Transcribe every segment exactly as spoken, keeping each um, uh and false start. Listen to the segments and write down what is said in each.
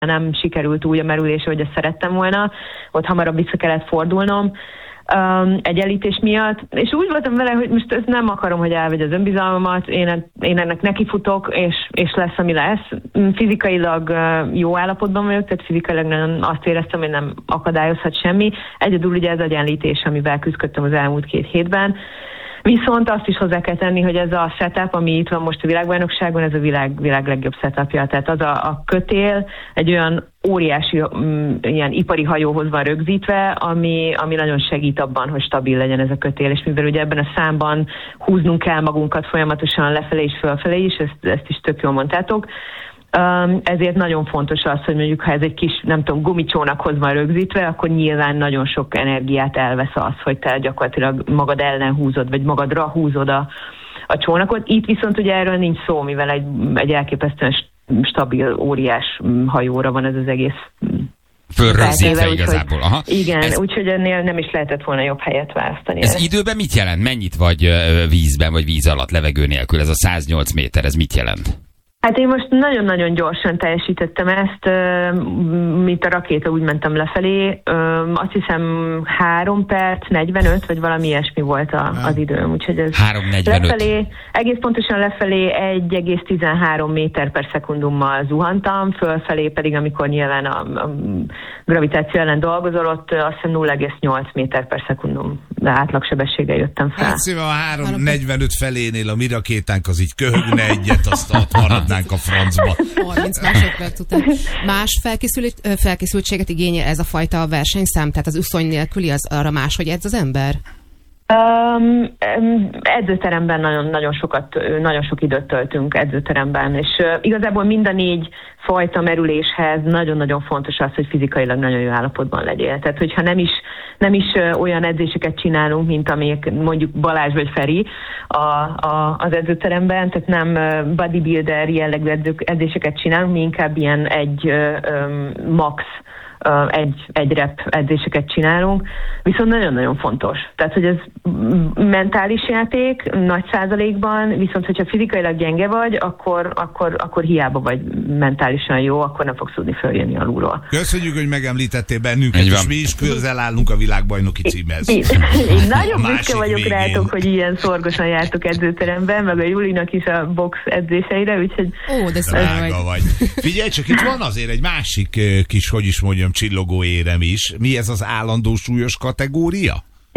nem sikerült úgy a merülés, hogy ezt szerettem volna, ott hamarabb vissza kellett fordulnom um, egyenlítés miatt, és úgy voltam vele, hogy most ezt nem akarom, hogy elvegye az önbizalmamat, én, én ennek nekifutok, és, és lesz, ami lesz. Fizikailag uh, jó állapotban vagyok, tehát fizikailag nem azt éreztem, hogy nem akadályozhat semmi. Egyedül ugye ez egyenlítés, amivel küzdöttem az elmúlt két hétben. Viszont azt is hozzá kell tenni, hogy ez a setup, ami itt van most a világbajnokságon, ez a világ, világ legjobb setupja. Tehát az a, a kötél egy olyan óriási um, ilyen ipari hajóhoz van rögzítve, ami, ami nagyon segít abban, hogy stabil legyen ez a kötél. És mivel ugye ebben a számban húznunk kell magunkat folyamatosan lefelé és fölfelé is, ezt, ezt is tök jól mondtátok, Um, ezért nagyon fontos az, hogy mondjuk, ha ez egy kis, nem tudom, gumicsónakhoz van rögzítve, akkor nyilván nagyon sok energiát elvesz az, hogy te gyakorlatilag magad ellen húzod, vagy magadra húzod a, a csónakot. Itt viszont ugye erről nincs szó, mivel egy, egy elképesztően stabil, óriás hajóra van ez az egész fölrögzítve igazából. Aha. Igen, ez, úgyhogy ennél nem is lehetett volna jobb helyet választani. Ez időben mit jelent? Mennyit vagy vízben, vagy víz alatt, levegő nélkül? Ez a száznyolc méter, ez mit jelent? Hát én most nagyon-nagyon gyorsan teljesítettem ezt, mint a rakéta, úgy mentem lefelé. Azt hiszem három perc, negyvenöt, vagy valami ilyesmi volt a, az időm. Úgyhogy ez három negyvenöt. Lefelé, egész pontosan lefelé egy egész tizenhárom méter per szekundummal zuhantam, fölfelé pedig, amikor nyilván a, a gravitáció ellen dolgozol, ott azt hiszem nulla egész nyolc méter per szekundum átlagsebességgel jöttem fel. Hát szíve a három negyvenöt felénél a mi rakétánk az így köhögne egyet, azt ott maradnánk a francba. harminc másodperc után. Más felkészült, felkészültséget igényel ez a fajta versenyszám? Tehát az uszony nélküli az arra máshogy edz az ember? Um, edzőteremben nagyon, nagyon sokat, nagyon sok időt töltünk edzőteremben, és uh, igazából mind a négy fajta merüléshez nagyon-nagyon fontos az, hogy fizikailag nagyon jó állapotban legyél. Tehát, hogyha nem is, nem is uh, olyan edzéseket csinálunk, mint amik mondjuk Balázs vagy Feri a, a, az edzőteremben, tehát nem uh, bodybuilder jellegű edzők, edzéseket csinálunk, mi inkább ilyen egy uh, um, max egy, egy rep edzéseket csinálunk, viszont nagyon-nagyon fontos. Tehát, hogy ez mentális játék, nagy százalékban, viszont hogyha fizikailag gyenge vagy, akkor, akkor, akkor hiába vagy mentálisan jó, akkor nem fogsz tudni följönni alulról. Köszönjük, hogy megemlítettél bennünket, és mi is közel állunk a világbajnoki címhez. Én nagyon büszke vagyok végén. Rátok, hogy ilyen szorgosan jártok edzőteremben, meg a Julinak is a box edzéseire, úgyhogy... Ó, de drága vagy. Figyelj csak, itt van azért egy másik kis, hogy is mondjam, csillogó érem is. Mi ez az állandó súlyos kategória?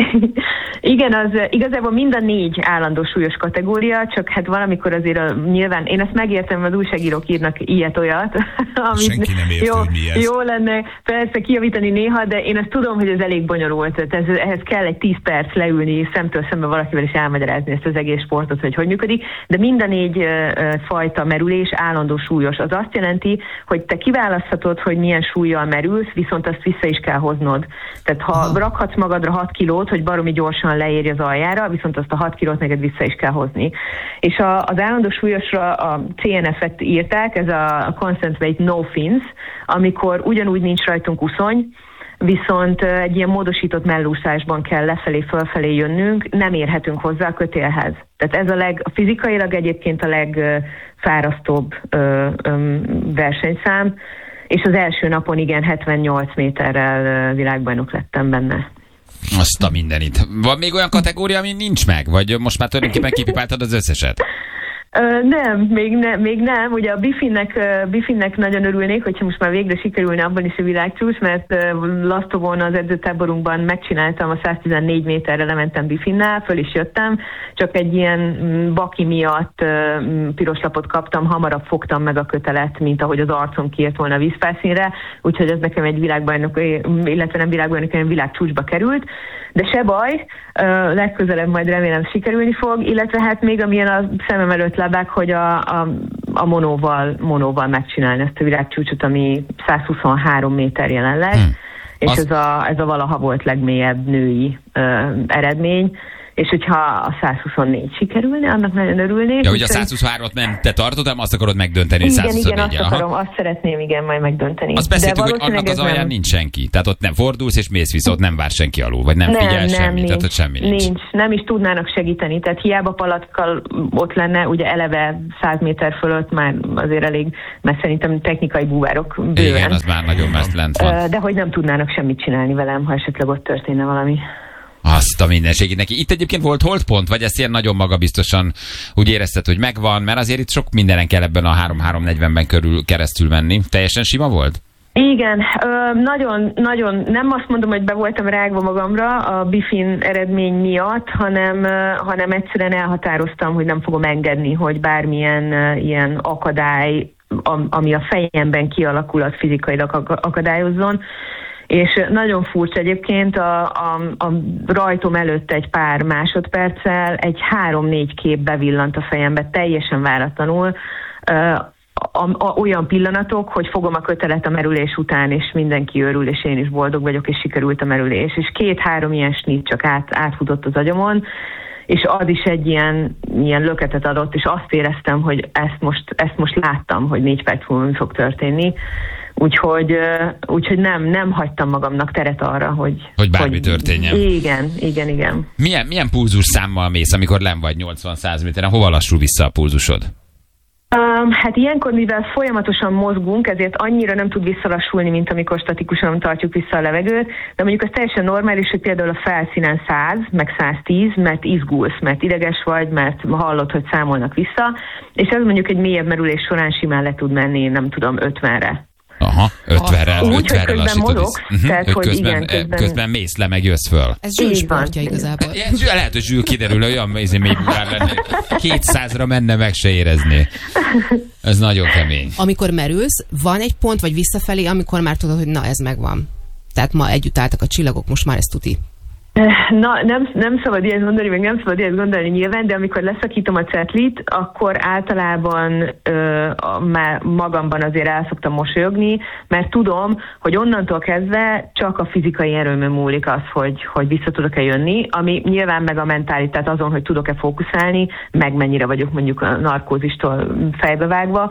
Igen, az igazából mind a négy állandó súlyos kategória, csak hát valamikor azért a, nyilván, én ezt megértem, az újságírók írnak ilyet-olyat, amit senki nem ért, jó, hogy mi ez. Jó lenne persze kijavítani néha, de én ezt tudom, hogy ez elég bonyolult, ez, ehhez kell egy tíz perc leülni, szemtől szembe valakivel is elmagyarázni ezt az egész sportot, hogy hogy működik, de mind a négy uh, fajta merülés állandó súlyos. Az azt jelenti, hogy te kiválaszthatod, hogy milyen súllyal merülsz, viszont azt vissza is kell hoznod. Tehát ha Aha. rakhatsz magadra hat kilót, hogy baromi gyorsan leérj az aljára, viszont azt a hat kilót neked vissza is kell hozni. És a, az állandó súlyosra a cé en ef-et írták, ez a Constant Weight No Fins, amikor ugyanúgy nincs rajtunk uszony, viszont egy ilyen módosított mellúszásban kell lefelé-fölfelé jönnünk, nem érhetünk hozzá a kötélhez. Tehát ez a, leg, a fizikailag egyébként a legfárasztóbb ö, ö, versenyszám, és az első napon igen hetvennyolc méterrel világbajnok lettem benne. Azt a mindenit. Van még olyan kategória, ami nincs meg? Vagy most már tulajdonképpen kipipáltad az összeset? Uh, nem, még, ne, még nem. Ugye a Bifinnek, uh, Bifinnek nagyon örülnék, hogyha most már végre sikerülne abban is a világcsúcs, mert uh, Lasztovon az edzőtáborunkban megcsináltam a száztizennégy méterre, lementem Bifinnál, föl is jöttem, csak egy ilyen um, baki miatt uh, piros lapot kaptam, hamarabb fogtam meg a kötelet, mint ahogy az arcom kiért volna a vízfelszínre, úgyhogy ez nekem egy világbajnok, illetve nem világbajnok, hanem világcsúcsba került, de se baj, uh, legközelebb majd remélem sikerülni fog, illetve hát még amilyen a szemem előtt lebeg, hogy a, a, a monóval, monóval megcsinálni ezt a világcsúcsot, ami százhuszonhárom méter jelenleg, hmm. és az... ez, a, ez a valaha volt legmélyebb női uh, eredmény, és hogyha a százhuszonnégy sikerülne, annak nagyon örülnék. Ja, hogy a százhuszonhármat nem te tartod, hanem azt akarod megdönteni, hogy igen, százhuszonnégy. igen, azt akarom, azt szeretném, igen, majd megdönteni. Azt beszéltük, hogy annak az alján nem... nincs senki. Tehát ott nem fordulsz, és mész vissza, ott nem vár senki alul, vagy nem, nem figyel nem, semmi. Nincs, tehát ott semmi nincs. nincs. Nem is tudnának segíteni. Tehát hiába palackal ott lenne, ugye eleve száz méter fölött már azért elég, mert szerintem technikai búvárok bőven. Igen, az már nagyon messze lent van. De hogy nem tudnának semmit csinálni velem, ha esetleg ott történne valami. Azt a mindenségét neki. Itt egyébként volt holdpont, vagy ezt ilyen nagyon magabiztosan úgy érezted, hogy megvan, mert azért itt sok mindenen kell ebben a három negyvenben körül keresztül menni. Teljesen sima volt? Igen, nagyon, nagyon, nem azt mondom, hogy be voltam rágva magamra a Bifin eredmény miatt, hanem, hanem egyszerűen elhatároztam, hogy nem fogom engedni, hogy bármilyen ilyen akadály, ami a fejemben kialakul, az fizikailag akadályozzon. És nagyon furcsa egyébként, a, a, a rajtom előtt egy pár másodperccel egy három-négy kép bevillant a fejembe, teljesen váratlanul. A, a, olyan pillanatok, hogy fogom a kötelet a merülés után, és mindenki örül, és én is boldog vagyok, és sikerült a merülés. És két-három ilyen snit csak át, átfutott az agyamon, és az is egy ilyen, ilyen löketet adott, és azt éreztem, hogy ezt most, ezt most láttam, hogy négy perc múlva mi fog történni. Úgyhogy, úgyhogy nem, nem hagytam magamnak teret arra, hogy... Hogy bármi hogy, történjen. Igen, igen, igen. Milyen, milyen pulzus számmal mész, amikor len vagy nyolcvan-száz méteren? Hova lassul vissza a pulzusod? Um, hát ilyenkor, mivel folyamatosan mozgunk, ezért annyira nem tud visszalassulni, mint amikor statikusan tartjuk vissza a levegőt, de mondjuk az teljesen normális, hogy például a felszínen száz, meg száztíz, mert izgulsz, mert ideges vagy, mert hallod, hogy számolnak vissza, és ez mondjuk egy mélyebb merülés során simán le tud menni, nem tudom, ötvenre. Aha, ötvenre, Úgy, ötvenre hogy közben mozog, uh-huh. tehát, hogy közben, igen, közben... közben mész le, meg jössz föl. Ez Zsül sportja igazából. Ja, lehet, hogy Zsül kiderül, hogy olyan mézi még már lenne. kétszázra menne, meg se érezni. Ez nagyon kemény. Amikor merülsz, van egy pont, vagy visszafelé, amikor már tudod, hogy na, ez megvan. Tehát ma együtt álltak a csillagok, most már ez tuti. Na, nem, nem szabad ilyet mondani, meg nem szabad ilyet gondolni nyilván, de amikor leszakítom a cetlit, akkor általában ö, a, már magamban azért el szoktam mosolyogni, mert tudom, hogy onnantól kezdve csak a fizikai erőmön múlik az, hogy, hogy vissza tudok-e jönni, ami nyilván meg a mentális, tehát azon, hogy tudok-e fókuszálni, meg mennyire vagyok mondjuk a narkózistól fejbevágva.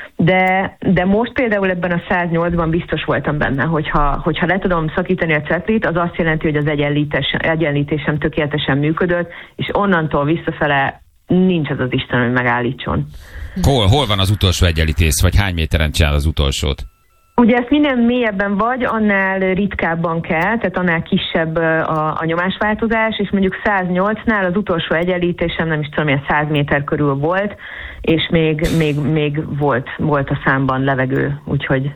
De, de most például ebben a száznyolcban biztos voltam benne, hogyha, hogyha le tudom szakítani a cetlit, az azt jelenti, hogy az egyenlítés, egyenlítésem tökéletesen működött, és onnantól visszafele nincs az az Isten, hogy megállítson. Hol, hol van az utolsó egyenlítés, vagy hány méteren csinál az utolsót? Ugye ezt minden mélyebben vagy, annál ritkábban kell, tehát annál kisebb a, a nyomásváltozás, és mondjuk száznyolcnál az utolsó egyenlítésem, nem is tudom, milyen száz méter körül volt, és még, még, még volt, volt a számban levegő, úgyhogy...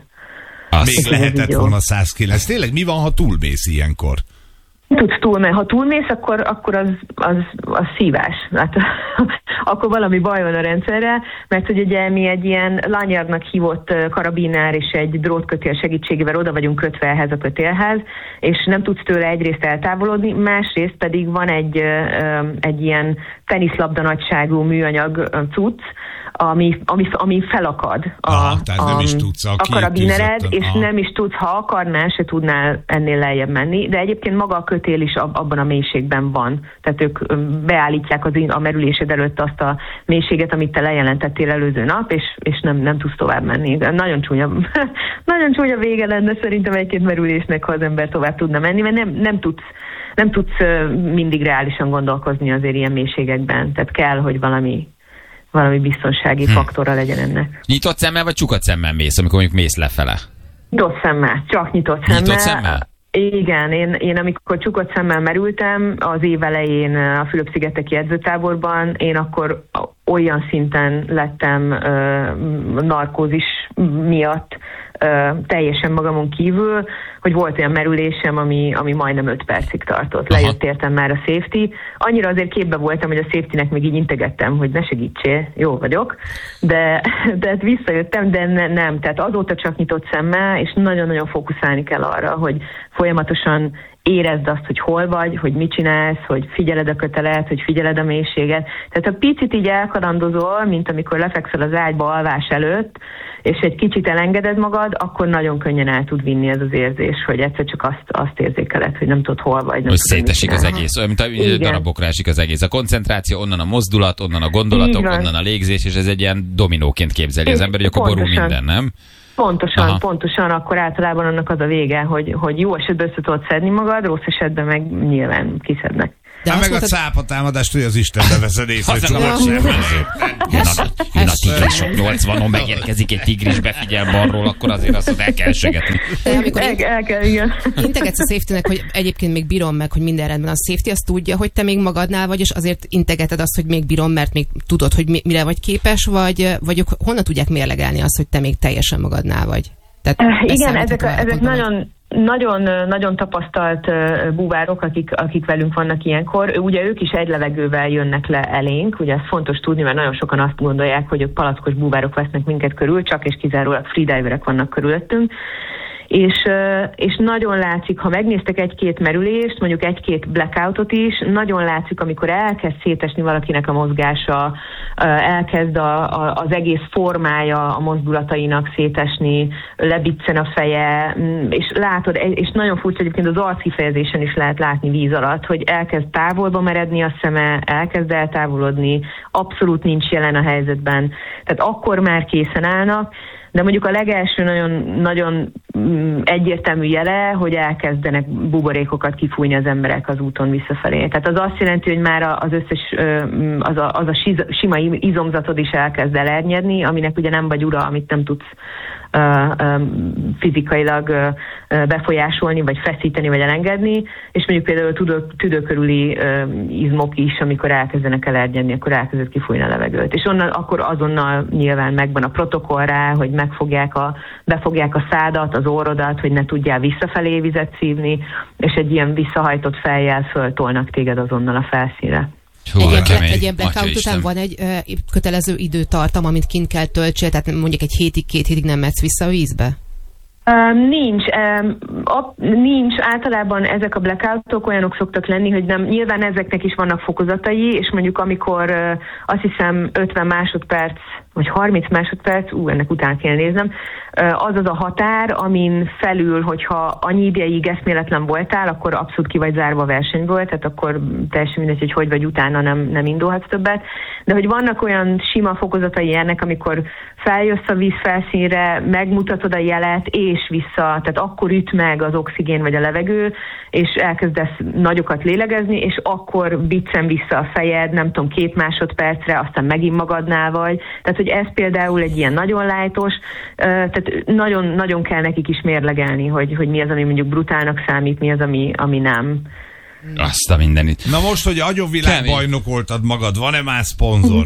Még lehetett volna száz kilenc. Tényleg mi van, ha túlmész ilyenkor? Tudsz túlmenni. Ha túlmész, akkor, akkor az, az, az szívás. Hát, akkor valami baj van a rendszerrel, mert hogy ugye mi egy ilyen lanyardnak hívott karabinár és egy drótkötél segítségével oda vagyunk kötve ehhez a kötélhez, és nem tudsz tőle egyrészt eltávolodni, másrészt pedig van egy, egy ilyen teniszlabda nagyságú műanyag cucc, ami, ami, ami felakad a, ah, a, nem is tudsz, a, a karabinered, és ah. nem is tudsz, ha akarnál, se tudnál ennél lejjebb menni, de egyébként maga a kötél is abban a mélységben van. Tehát ők beállítják az, a merülésed előtt azt a mélységet, amit te lejelentettél előző nap, és, és nem, nem tudsz tovább menni. De nagyon csúnya, nagyon csúnya vége lenne szerintem egy-két merülésnek, ha az ember tovább tudna menni, mert nem, nem tudsz nem tudsz mindig reálisan gondolkozni azért ilyen mélységekben. Tehát kell, hogy valami valami biztonsági hm. faktora legyen ennek. Nyitott szemmel vagy csukat szemmel mész, amikor mondjuk mész lefele? Nyitott szemmel, csak nyitott szemmel. Nyitott szemmel? Igen, én, én amikor csukott szemmel merültem, az év elején a Fülöp-szigeteki edzőtáborban, én akkor olyan szinten lettem uh, narkózis miatt uh, teljesen magamon kívül, hogy volt olyan merülésem, ami, ami majdnem öt percig tartott. Aha. Lejött értem már a safety. Annyira azért képbe voltam, hogy a safety-nek még így integettem, hogy ne segítsél, jó vagyok, de, de visszajöttem, de ne, nem. Tehát azóta csak nyitott szemmel, és nagyon-nagyon fókuszálni kell arra, hogy folyamatosan érezd azt, hogy hol vagy, hogy mit csinálsz, hogy figyeled a kötelet, hogy figyeled a mélységet. Tehát ha picit így elkalandozol, mint amikor lefekszel az ágyba alvás előtt, és egy kicsit elengeded magad, akkor nagyon könnyen el tud vinni ez az érzés, hogy egyszer csak azt, azt érzékeled, hogy nem tudod hol vagy. Nem hogy szétesik az egész, olyan, mint a Igen. darabokra esik az egész. A koncentráció, onnan a mozdulat, onnan a gondolatok, onnan a légzés, és ez egy ilyen dominóként képzeli az ember, hogy akkor borul minden, nem? Pontosan, Aha. pontosan, akkor általában annak az a vége, hogy, hogy jó esetben össze tudod szedni magad, rossz esetben meg nyilván kiszednek. De hát meg mondtad... a cápatámadást, hogy az Istenbe veszed észre, hogy csomag sem. Jön a tigrisok nyolcvanon, megérkezik egy tigris, befigyel balról, akkor azért azt el kell segetni. El, el kell, igen. Integetsz a safety-nek, hogy egyébként még bírom meg, hogy minden rendben. A safety azt tudja, hogy te még magadnál vagy, és azért integeted azt, hogy még bírom, mert még tudod, hogy mire vagy képes, vagy, vagy honnan tudják mérlegelni azt, hogy te még teljesen magadnál vagy? Tehát igen, ezek, a, ezek nagyon... Nagyon, nagyon tapasztalt búvárok, akik, akik velünk vannak ilyenkor. Ugye ők is egy levegővel jönnek le elénk, ugye ez fontos tudni, mert nagyon sokan azt gondolják, hogy ők palackos búvárok vesznek minket körül, csak és kizárólag freediverek vannak körülöttünk. És, és nagyon látszik, ha megnéztek egy-két merülést, mondjuk egy-két blackoutot is, nagyon látszik, amikor elkezd szétesni valakinek a mozgása, elkezd a, a, az egész formája a mozdulatainak szétesni, lebiccen a feje, és látod, és nagyon furcsa egyébként az arckifejezésen is lehet látni víz alatt, hogy elkezd távolba meredni a szeme, elkezd eltávolodni, abszolút nincs jelen a helyzetben. Tehát akkor már készen állnak, de mondjuk a legelső nagyon, nagyon egyértelmű jele, hogy elkezdenek buborékokat kifújni az emberek az úton visszafelé. Tehát az azt jelenti, hogy már az összes, az a, az a sima izomzatod is elkezd elernyedni, aminek ugye nem vagy ura, amit nem tudsz fizikailag befolyásolni, vagy feszíteni, vagy elengedni, és mondjuk például tüdő, tüdő körüli izmok is, amikor elkezdenek elernyedni, akkor elkezdett kifújni a levegőt. És onnan, akkor azonnal nyilván megvan a protokoll rá, hogy megfogják a, befogják a szádat, az orrodat, hogy ne tudjál visszafelé vizet szívni, és egy ilyen visszahajtott fejjel föltolnak téged azonnal a felszínre. Hú, egy, egy, egy ilyen blackout után van egy ö, kötelező időtartam, amit kint kell töltsél, tehát mondjuk egy hétig, két hétig nem mehetsz vissza a vízbe? Um, nincs. Um, a, nincs. Általában ezek a blackoutok olyanok szoktak lenni, hogy nem, nyilván ezeknek is vannak fokozatai, és mondjuk amikor uh, azt hiszem ötven másodperc, vagy harminc másodperc, ú, ennek után kell néznem, uh, az az a határ, amin felül, hogyha annyi ideig eszméletlen voltál, akkor abszolút ki vagy zárva a versenyből, tehát akkor teljesen mindegy, hogy hogy vagy utána nem, nem indulhatsz többet. De hogy vannak olyan sima fokozatai ennek, amikor feljössz a víz felszínre, megmutatod a jelet, és vissza, tehát akkor üt meg az oxigén vagy a levegő, és elkezdesz nagyokat lélegezni, és akkor biccen vissza a fejed, nem tudom, két másodpercre, aztán megint magadnál vagy. Tehát, hogy ez például egy ilyen nagyon lájtos, tehát nagyon, nagyon kell nekik is mérlegelni, hogy, hogy mi az, ami mondjuk brutálnak számít, mi az, ami, ami nem. Azt a mindenit. Na most, hogy agyonvilágbajnok voltad magad, van-e már szponzor?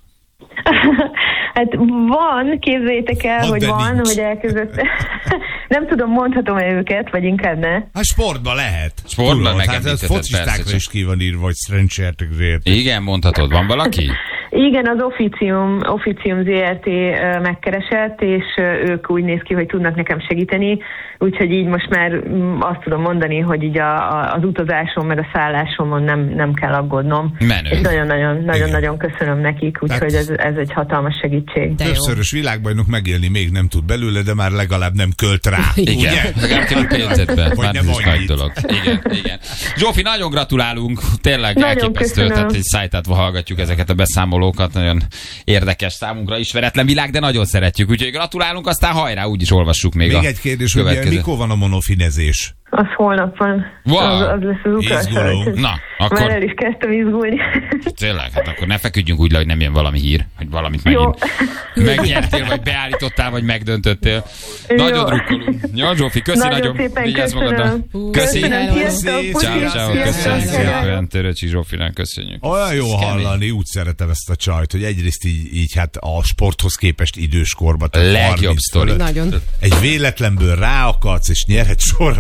Hát van, képzeljétek el, Hadd hogy van, nincs. hogy elkezdett. Nem tudom, mondhatom-e őket, vagy inkább ne. Hát sportban lehet. Sportban Tudod, hát megemlítheted, ez focistákra persze, is ki van írva, hogy szerencséteket. Igen, mondhatod, van valaki? Igen, az Officium, Officium zé er té megkeresett, és ők úgy néz ki, hogy tudnak nekem segíteni, úgyhogy így most már azt tudom mondani, hogy így a, a, az utazásom meg a szállásomon nem, nem kell aggódnom. Menő. És nagyon-nagyon, nagyon-nagyon köszönöm nekik, úgyhogy ez, ez egy hatalmas segítség. De jó. Többszörös világbajnok megélni még nem tud belőle, de már legalább nem költ rá. Igen, Ugye? legalább kívül pénzedbe. Vagy Már nem ez is nagy annyit. dolog. Igen, igen. Zsófi, nagyon gratulálunk, tényleg Nagyon elképesztő, köszönöm. tehát egy szájtátva hallgatjuk ezeket a beszámolókat, nagyon érdekes számunkra, ismeretlen világ, de nagyon szeretjük, úgyhogy gratulálunk, aztán hajrá, úgyis olvassuk még, Még a egy kérdés, hogy ugye, következő. mikor van a monofinezés? Az holnap van. Wow. Az, az lesz az utolsó. Izguló. úgyhogy Na, Már akkor el is kezdtem izgulni. tényleg, hát akkor ne feküdjünk úgy le, hogy nem jön valami hír, hogy valamit megint megnyertél, vagy beállítottál, vagy megdöntöttél. Jó. Nagyon drukkolunk. Jó, Zsófi, köszi nagyon. Nagyon szépen Vigyázz köszönöm. magadra. Köszi. Köszönöm, sziasztok, Ciao, puszi, Ciao, ciao, sziasztok, köszönjük sziasztok. szépen, Töröcsi Zsófinak köszönjük. Olyan jó Ez kemény. hallani, úgy szeretem ezt a csajt, hogy egyrészt így, így hát a sporthoz képest idős korban. A legjobb harminc sztori. fölött Nagyon. Egy véletlenből ráakadsz, és nyerhet sorra a világ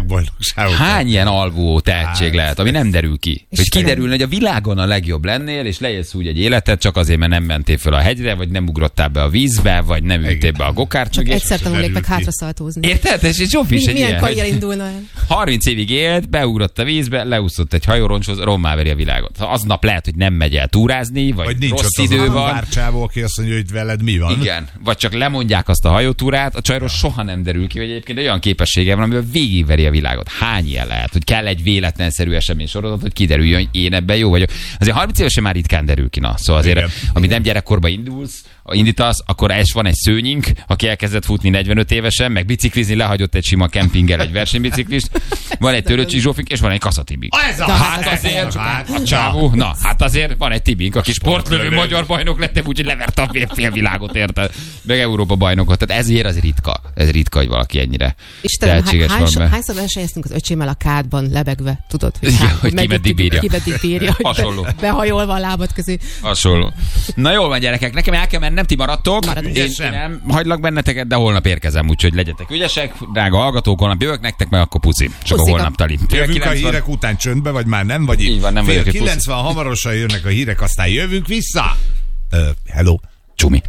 világbajnokságok. Hány ilyen alvó tehetség hát. lehet, ami nem derül ki? Hogy kiderülne, hogy a világon a legjobb lennél, és leélsz úgy egy életet, csak azért, mert nem mentél föl a hegyre, vagy nem ugrottál be a vízbe, vagy nem ültél be a gokárt. Csak egyszer tanulék meg hátraszaltózni. Érted? És Zsofi is egy milyen ilyen. karrier indulna el? harminc évig élt, beugrott a vízbe, leúszott egy hajóroncshoz, rommá veri a világot. Aznap lehet, hogy nem megy el túrázni, vagy, vagy nincs rossz ott idő az van. Várcsávó, aki azt mondja, hogy veled mi van. Igen, vagy csak lemondják azt a hajótúrát, a csajról soha nem derül ki, hogy egyébként olyan képessége van, amivel végigveri a világot. Hány ilyen lehet, hogy kell egy véletlenszerű esemény sorozat, hogy kiderüljön, hogy én ebben jó vagyok. Azért harminc évesen már ritkán derül ki, na. Szóval azért, ami nem gyerekkorba indulsz, indítasz, akkor es van egy szőnyink, aki elkezdett futni negyvenöt évesen, meg biciklizni, lehagyott egy sima kempinggel egy versenybiciklist, van egy Töröcsi Zsófink, és van egy Kaszatibik. Hát azért, a csávó, na, hát azért van egy Tibink, aki sportlövő magyar bajnok lett, úgyhogy leverte a félvilágot, érted? Meg Európa bajnokot. Tehát ezért az ritka. Ez ritka, hogy valaki ennyire tehetséges van be. Hányszor versenyeztünk az öcsémmel a kádban lebegve, tudod? Hogy, ja, hogy ki meddig bírja. Ki meddig bírja. Hasonló. Be, behajolva a lábad közé. Hasonló. Na jól van, gyerekek, nekem el kell mennem, ti maradtok. Én nem hagylak benneteket, de holnap érkezem, úgyhogy legyetek ügyesek. Drága hallgatók, holnap jövök nektek, meg akkor puci. Csak a holnap tali. Jövünk a hírek után csöndbe, vagy már nem vagy itt? Így van, nem vagyok itt. kilencven hamarosan jönnek a hírek, aztán jövünk vissza. Uh, hello. Csumi.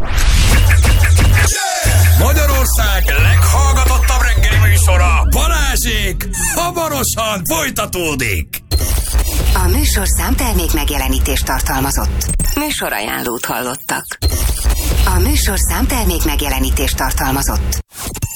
Magyarország leghallgatottabb reggeli műsora, Balázsék, hamarosan folytatódik. A műsor számtermék megjelenítést tartalmazott. Műsorajánlót hallottak. A műsor számtermék megjelenítést tartalmazott.